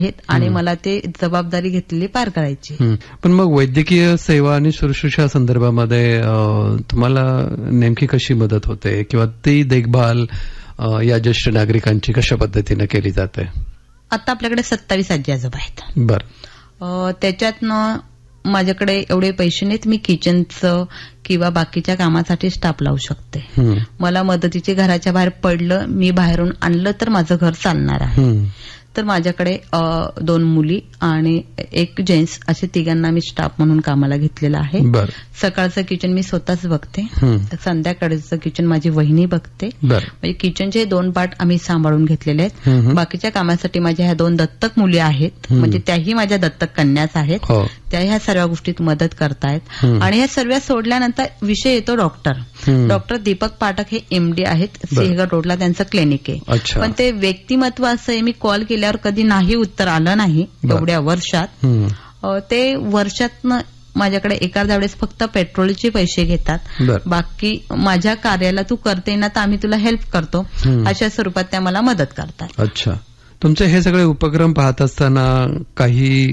आणि मला ते जबाबदारी घेतलेली पार करायची. पण मग वैद्यकीय सेवा आणि शुश्रूषा संदर्भामध्ये तुम्हाला नेमकी कशी मदत होते किंवा ती देखभाल या ज्येष्ठ नागरिकांची कशा पद्धतीने केली जाते? आता आपल्याकडे 27 आजी आजोबा आहेत. बरं. त्याच्यातनं माझ्याकडे एवढे पैसे नाहीत मी किचनचं किंवा बाकीच्या कामासाठी स्टाफ लावू शकते. मला मदतीचे घराच्या बाहेर पडलं, मी बाहेरून आणलं तर माझं घर चालणार आहे. तर माझ्याकडे 2 मुली आणि 1 जेंट्स असे तिघांना मी स्टाफ म्हणून कामाला घेतलेलं आहे. सकाळचं किचन मी स्वतःच बघते, संध्याकाळचं किचन माझी वहिनी बघते. म्हणजे किचनचे 2 पार्ट आम्ही सांभाळून घेतलेले आहेत. बाकीच्या कामासाठी माझ्या ह्या 2 दत्तक मुली आहेत, म्हणजे त्याही माझ्या दत्तक कन्याच आहेत. त्या ह्या सर्व गोष्टीत मदत करतायत. आणि ह्या सर्व सोडल्यानंतर विषय येतो डॉक्टर दीपक पाठक हे MD आहेत, सिंहगड रोडला त्यांचं क्लिनिक आहे. पण ते व्यक्तिमत्व असं आहे, मी कॉल केल्यावर कधी नाही उत्तर आलं नाही एवढ्या वर्षात. ते वर्षातनं माझ्याकडे एखाद्या वेळेस फक्त पेट्रोलचे पैसे घेतात, बाकी माझ्या कार्याला तू करते ना तर आम्ही तुला हेल्प करतो अशा स्वरूपात त्या मला मदत करतात. अच्छा. तुमचे हे सगळे उपक्रम पाहत असताना काही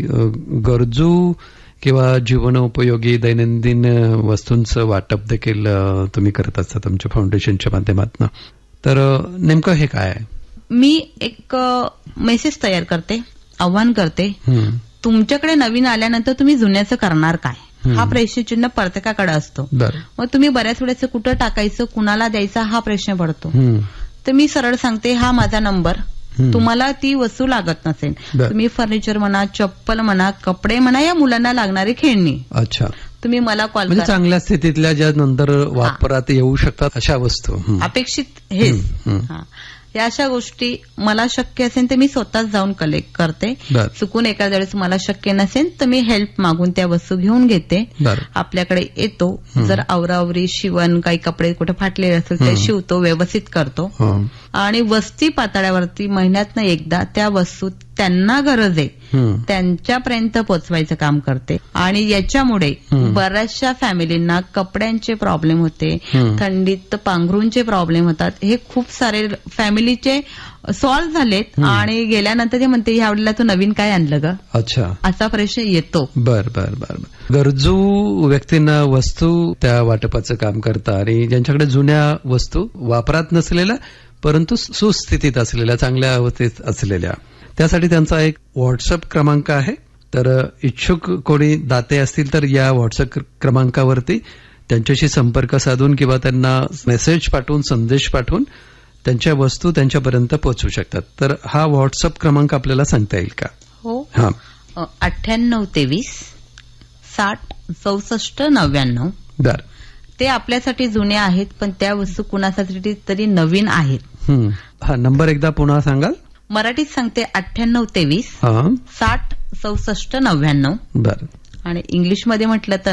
गरजू किंवा जीवनोपयोगी दैनंदिन वस्तूंचं वाटप देखील तुम्ही करत असता तुमच्या फाउंडेशनच्या माध्यमातून, तर नेमकं हे काय आहे? मी एक मेसेज तयार करते, आव्हान करते, तुमच्याकडे नवीन आल्यानंतर तुम्ही जुन्याचं करणार काय, हा प्रश्नचिन्ह प्रत्येकाकडे असतो. मग तुम्ही बऱ्याच वेळेस कुठं टाकायचं, कुणाला द्यायचा हा प्रश्न पडतो. तर मी सरळ सांगते, हा माझा नंबर, तुम्हाला ती वस्तू लागत नसेल, तुम्ही फर्निचर म्हणा, चप्पल म्हणा, कपडे म्हणा, या मुलांना लागणारी खेळणी, अच्छा, तुम्ही मला कॉल करा. चांगल्या स्थितीतल्या ज्या नंतर वापरात येऊ शकतात अशा वस्तू अपेक्षित हेच. या अशा गोष्टी मला शक्य असेल तर मी स्वतःच जाऊन कलेक्ट करते. चुकून एखाद्या वेळेस मला शक्य नसेल तर मी हेल्प मागून त्या वस्तू घेऊन घेते. आपल्याकडे येतो, जर आवरावरी शिवण, काही कपडे कुठे फाटलेले असेल ते शिवतो, व्यवस्थित करतो. आणि वस्ती पातळ्यावरती महिन्यातनं एकदा त्या वस्तू त्यांना गरज आहे त्यांच्यापर्यंत पोचवायचं काम करते. आणि याच्यामुळे बऱ्याचशा फॅमिलींना कपड्यांचे प्रॉब्लेम होते, थंडीत पांघरूंचे प्रॉब्लेम होतात, हे खूप सारे फॅमिलीचे सॉल्व्ह झालेत. आणि गेल्यानंतर ते म्हणते, ह्या वेळेला तू नवीन काय आणलं ग, अच्छा, असा प्रश्न येतो. बर. गरजू व्यक्तींना वस्तू त्या वाटपाचं काम करता आणि ज्यांच्याकडे जुन्या वस्तू वापरात नसलेल्या परंतु सुस्थितीत असलेल्या, चांगल्या अवस्थेत असलेल्या, त्यासाठी त्यांचा एक व्हॉट्सअप क्रमांक आहे. तर इच्छुक कोणी दाते असतील तर या व्हॉट्सअप क्रमांकावरती त्यांच्याशी संपर्क साधून किंवा त्यांना मेसेज पाठवून, संदेश पाठवून त्यांच्या वस्तू त्यांच्यापर्यंत पोहोचू शकतात. तर हा व्हॉट्सअप क्रमांक आपल्याला सांगता येईल का? हो. 9823 60 64 99. बर. ते आपल्यासाठी जुने आहेत, पण त्या वस्तू कुणासाठी तरी नवीन आहेत. हा नंबर एकदा पुन्हा सांगाल? मराठीत सांगते, 9823 60 64 99. बर. आणि इंग्लिशमध्ये म्हटलं तर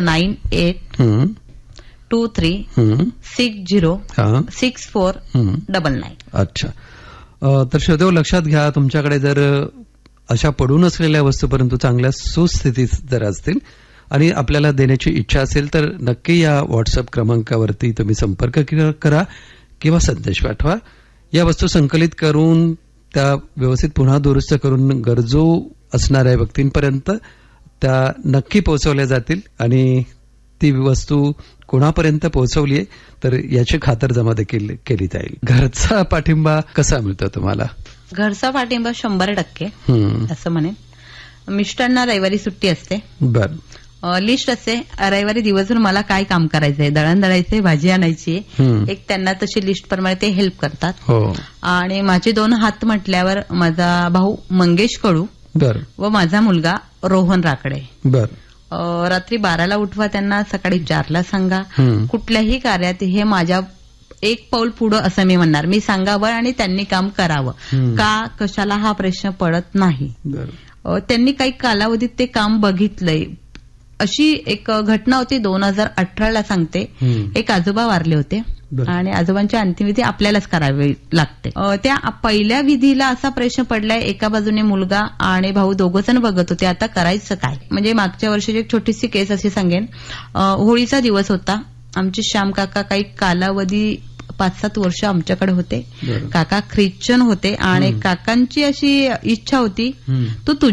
9823 60 6499. अच्छा. तर श्रोतेहो, लक्षात घ्या, तुमच्याकडे जर अशा पडून असलेल्या वस्तू परंतु चांगल्या सुस्थितीत जर असतील आणि आपल्याला देण्याची इच्छा असेल तर नक्की या व्हॉट्सअप क्रमांकावरती तुम्ही संपर्क करा किंवा संदेश पाठवा. या वस्तू संकलित करून त्या व्यवस्थित पुन्हा दुरुस्त करून गरजू असणाऱ्या व्यक्तींपर्यंत त्या नक्की पोहोचवल्या जातील. आणि ती वस्तू कोणापर्यंत पोहोचवली आहे तर याची खातरजमा देखील केली जाईल. घरचा पाठिंबा कसा मिळतो तुम्हाला? घरचा पाठिंबा 100% असं म्हणेन. मिस्टरांना रविवारी सुट्टी असते. बर. लिस्ट असते, रविवारी दिवसभर मला काय काम करायचंय, दळण दळायचंय, भाजी आणायची, एक त्यांना तशी लिस्ट प्रमाणे ते हेल्प करतात. आणि माझे 2 हात म्हटल्यावर माझा भाऊ मंगेश कडू व माझा मुलगा रोहन राकडे. बर. रात्री 12ला उठवा त्यांना, सकाळी 4ला सांगा. कुठल्याही कार्यात हे माझ्या एक पाऊल पुढं असं मी म्हणणार, मी सांगावं आणि त्यांनी काम करावं. का कशाला हा प्रश्न पडत नाही. त्यांनी काही कालावधीत ते काम बघितलंय. अशी एक घटना होती 2018ला सांगते. एक आजोबा वारले होते आणि आजोबांची अंतिमविधी आपल्यालाच करावी लागते. त्या पहिल्या विधीला असा प्रश्न पडलाय, एका बाजूने मुलगा आणि भाऊ दोघंजण बघत होते, आता करायचं काय. म्हणजे मागच्या वर्षीची एक छोटीशी केस अशी सांगेन. होळीचा दिवस होता. आमचे श्याम काका काही कालावधी 5-7 वर्ष आमच्याकडे होते. बरं. काका ख्रिश्चन होते आणि काकांची अशी इच्छा होती, तू